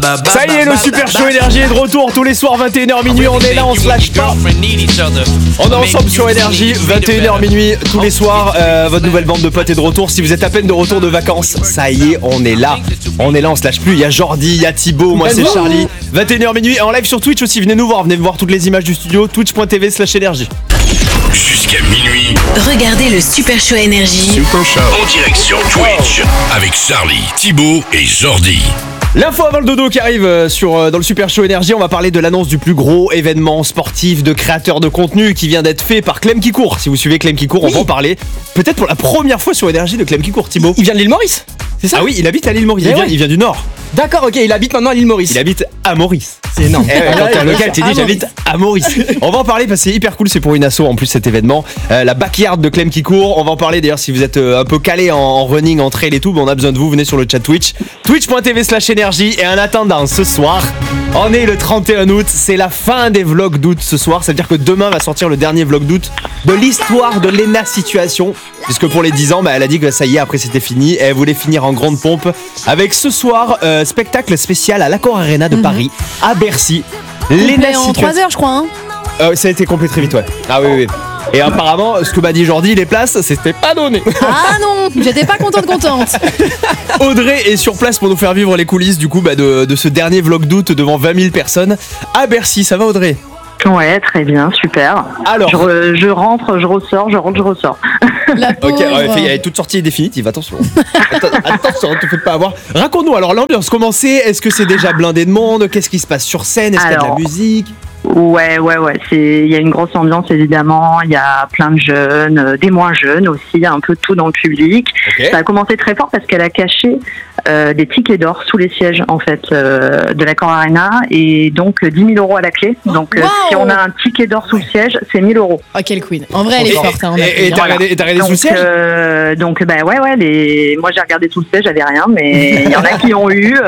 Ça y est, le Super Show Énergie est de retour tous les soirs 21h minuit. On est là, on se lâche pas. On est ensemble sur Énergie, 21h minuit tous les soirs. Votre nouvelle bande de potes est de retour. Si vous êtes à peine de retour de vacances, ça y est, on est là. On est là, on se lâche plus. Il y a Jordi, il y a Thibaut, moi c'est Charlie. 21h minuit et en live sur Twitch aussi. Venez nous voir, venez voir toutes les images du studio. Twitch.tv/énergie. Jusqu'à minuit. Regardez le Super Show Énergie. Super Show. En direct sur Twitch. Avec Charlie, Thibaut et Jordi. L'info avant le dodo qui arrive dans le Super Show Énergie. On va parler de l'annonce du plus gros événement sportif de créateurs de contenu qui vient d'être fait par Clem qui court. Si vous suivez Clem qui court, on va en parler. Peut-être pour la première fois sur Énergie de Clem qui court. Thibaut. Il vient de l'île Maurice, c'est ça? Ah oui, il habite à l'île Maurice. Il vient du Nord. D'accord, ok, il habite maintenant à l'île Maurice. Il habite à Maurice. C'est énorme. Quand t'es un local, tu dis j'habite à Maurice. On va en parler parce que c'est hyper cool, c'est pour une asso en plus cet événement. La backyard de Clem qui court. On va en parler d'ailleurs si vous êtes un peu calé en running, en trail et tout. On a besoin de vous, venez sur le chat Twitch. Twitch.tv/énergie. Et en attendant, ce soir, on est le 31 août. C'est la fin des vlogs d'août ce soir. Ça veut dire que demain va sortir le dernier vlog d'août de l'histoire de Léna Situation. Puisque pour les 10 ans, elle a dit que ça y est, après c'était fini. Et elle voulait finir en grande pompe avec ce soir, spectacle spécial à l'Accor Arena de Paris, à Bercy. Léna en 3 heures, je crois. Ça a été complet très vite, ouais. Ah oui. Et apparemment, ce que m'a dit Jordi, les places, c'était pas donné. Ah non, j'étais pas contente. Audrey est sur place pour nous faire vivre les coulisses du coup de ce dernier vlog d'août devant 20 000 personnes à Bercy. Ça va Audrey ? Ouais, très bien, super. Alors, je rentre, je ressors, je rentre, je ressors. La pauvre. Ok, elle est toute sortie définitive, attention. Attention, ne te faites pas avoir. Raconte-nous alors l'ambiance, comment c'est ? Est-ce que c'est déjà blindé de monde ? Qu'est-ce qui se passe sur scène ? Est-ce qu'il y a de la musique ? Ouais. Il y a une grosse ambiance évidemment. Il y a plein de jeunes, des moins jeunes aussi, un peu tout dans le public. Okay. Ça a commencé très fort parce qu'elle a caché des tickets d'or sous les sièges en fait de l'Accor Arena et donc 10 000 € à la clé. Donc si on a un ticket d'or sous le siège, c'est 1 000 €. Oh quelle queen. En vrai, elle est forte. Et t'as regardé sous le siège ? Donc moi j'ai regardé sous le siège, j'avais rien, mais il y en a qui ont eu,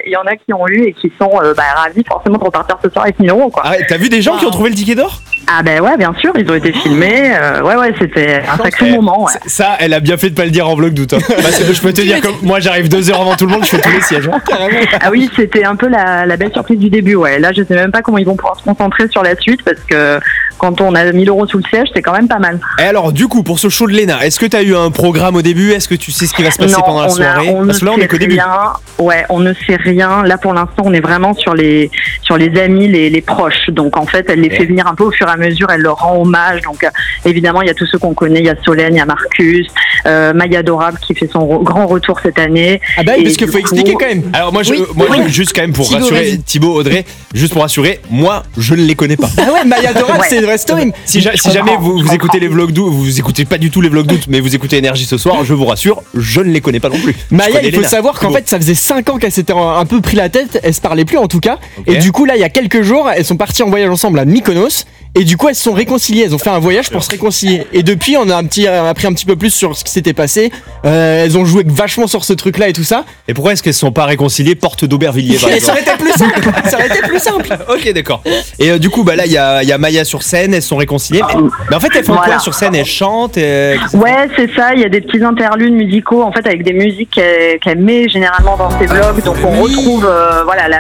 et qui sont ravis forcément de repartir ce soir avec 1 000 € quoi. Ah ouais, t'as vu des gens qui ont trouvé le ticket d'or ? Ah ouais, bien sûr, ils ont été filmés. C'était un sacré moment. Ouais. Ça, elle a bien fait de pas le dire en vlog d'août. Je peux te dire que moi j'arrive 2 heures avant tout le monde, je fais tous les sièges. Ah oui, c'était un peu la belle surprise du début. Ouais. Là, je sais même pas comment ils vont pouvoir se concentrer sur la suite parce que quand on a 1 000 € sous le siège, c'est quand même pas mal. Et alors, du coup, pour ce show de Léna, est-ce que tu as eu un programme au début ? Est-ce que tu sais ce qui va se passer pendant la soirée ? Parce que là, on est qu'au début. Ouais, on ne sait rien. Là, pour l'instant, on est vraiment sur les amis, les proches. Donc, en fait, elle les fait venir un peu au fur et à mesure. Elle leur rend hommage. Donc, évidemment, il y a tous ceux qu'on connaît. Il y a Solène, il y a Marcus, Maya Adorable qui fait son grand retour cette année. Ah bah oui, parce qu'il faut expliquer quand même. Alors, moi, juste quand même pour rassurer Thibaut, Audrey, juste pour rassurer, moi, je ne les connais pas. Ah ouais, Maya Adorable, c'est une vraie story. Si jamais vous écoutez les vlogs d'août, vous écoutez pas du tout les vlogs d'août, mais vous écoutez Énergie ce soir, je vous rassure, je ne les connais pas non plus. Maya, il faut savoir qu'en fait, ça faisait 5 ans qu'elle s'était un peu pris la tête, elle se parlait plus en tout cas. Okay. Et du coup, là, il y a quelques jours, elles sont parties en voyage ensemble à Mykonos. Et du coup, elles se sont réconciliées. Elles ont fait un voyage pour se réconcilier. Et depuis, on a appris un petit peu plus sur ce qui s'était passé. Elles ont joué vachement sur ce truc-là et tout ça. Et pourquoi est-ce qu'elles se sont pas réconciliées porte d'Aubervilliers par exemple ? Ça aurait été plus simple. Ok, d'accord. Et du coup, là, il y a Maya sur scène. Elles se sont réconciliées. Mais en fait, elles font quoi sur scène ? Elles chantent Ouais, c'est ça. Il y a des petits interludes musicaux en fait avec des musiques qu'elle met généralement dans ses vlogs. Donc on retrouve la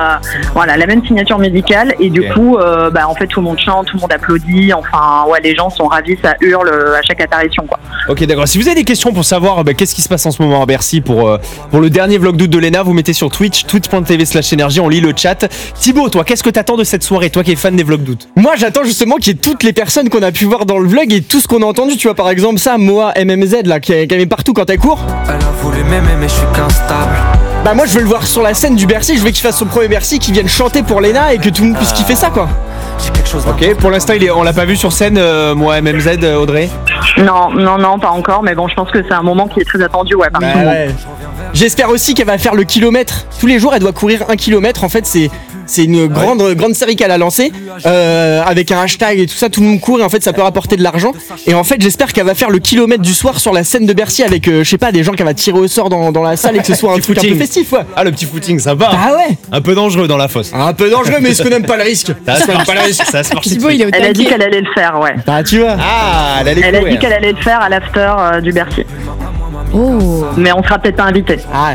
même signature musicale. Et du coup, en fait, tout le monde chante. Tout le monde applaudit, les gens sont ravis, ça hurle à chaque apparition quoi. Ok, d'accord. Si vous avez des questions pour savoir qu'est-ce qui se passe en ce moment à Bercy pour le dernier vlog d'août de Léna, vous mettez sur twitch.tv/énergie, on lit le chat. Thibaut, toi, qu'est-ce que t'attends de cette soirée, toi qui es fan des vlogs d'août ? Moi, j'attends justement qu'il y ait toutes les personnes qu'on a pu voir dans le vlog et tout ce qu'on a entendu. Tu vois, par exemple, ça, Moa MMZ, là, qui est partout quand elle court. Elle a voulu m'aimer, mais je suis qu'instable. Bah, moi, je veux le voir sur la scène du Bercy. Je veux qu'il fasse son premier Bercy, qu'il vienne chanter pour Léna et que tout le monde puisse kiffer ça, quoi. Ok, pour l'instant, on l'a pas vu sur scène, moi, MMZ, Audrey ? Non, pas encore, mais bon, je pense que c'est un moment qui est très attendu, par tout le monde. J'espère aussi qu'elle va faire le kilomètre. Tous les jours, elle doit courir 1 kilomètre. En fait, c'est une grande série qu'elle a lancée avec un hashtag et tout ça. Tout le monde court et en fait, ça peut rapporter de l'argent. Et en fait, j'espère qu'elle va faire le kilomètre du soir sur la scène de Bercy avec, des gens qu'elle va tirer au sort dans la salle et que ce soit un truc un peu festif. Ouais. Ah, le petit footing, sympa. Ah ouais. Un peu dangereux dans la fosse. Un peu dangereux, mais est-ce qu'on n'aime pas le risque ? Ça se marche. Elle a dit qu'elle allait le faire, ouais. Bah, tu vois. Ah, elle a dit qu'elle allait le faire à l'after du Bercy. Oh. Mais on sera peut-être pas invité. Ah.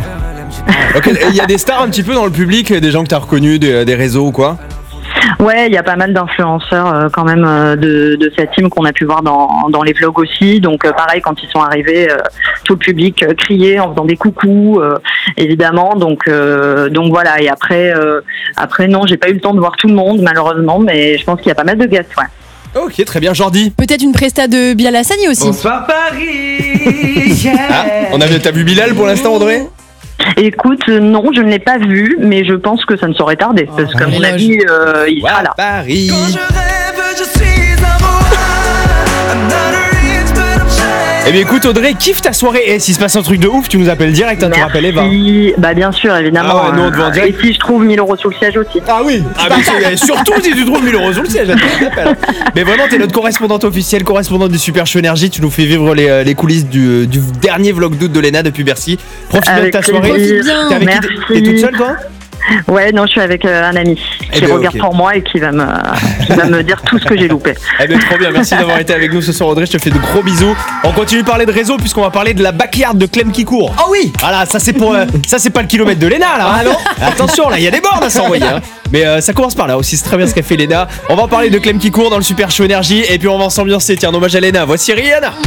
Ok, il y a des stars un petit peu dans le public, des gens que t'as reconnus, des réseaux ou quoi? Ouais, il y a pas mal d'influenceurs quand même de cette team qu'on a pu voir dans les vlogs aussi. Donc pareil, quand ils sont arrivés, tout le public criait en faisant des coucous, évidemment. Donc voilà. Et après non, j'ai pas eu le temps de voir tout le monde malheureusement, mais je pense qu'il y a pas mal de guests, ouais. Ok, très bien, Jordi. Peut-être une presta de Bilal Hassani aussi. Bonsoir Paris. T'as vu Bilal pour l'instant, Audrey? Écoute, non, je ne l'ai pas vu, mais je pense que ça ne saurait tarder, parce qu'à mon avis, il sera là. Paris. Quand je rêve, je suis un roi. I'm not a rich, but I'm shining. Eh bien écoute Audrey, kiffe ta soirée. Et s'il se passe un truc de ouf, tu nous appelles direct, hein, tu rappelles Eva. Bah bien sûr, évidemment. Ah ouais, nous, on te voit en direct. Et si je trouve 1000 € sur le siège aussi. Ah oui. Ah bien sûr, et surtout si tu trouves 1000 € sur le siège, t'appelles. Mais vraiment, t'es notre correspondante officielle, correspondante du Super Show Énergie. Tu nous fais vivre les coulisses du dernier vlog d'août de Léna depuis Bercy. Profite bien de ta soirée. Profite bien. T'es avec Merci. T'es toute seule toi? Ouais, non, je suis avec un ami qui regarde pour moi et qui va me dire tout ce que j'ai loupé. Eh bien trop bien, merci d'avoir été avec nous ce soir Audrey, je te fais de gros bisous. On continue de parler de réseau puisqu'on va parler de la backyard de Clem qui court. Oh oui. Voilà, ça c'est pour ça c'est pas le kilomètre de Léna là. Ah non. Attention là, il y a des bornes à s'envoyer. Hein. Mais ça commence par là aussi, c'est très bien ce qu'a fait Léna. On va parler de Clem qui court dans le Super Show Énergie et puis on va s'ambiancer. Tiens, en hommage à Léna, voici Rihanna.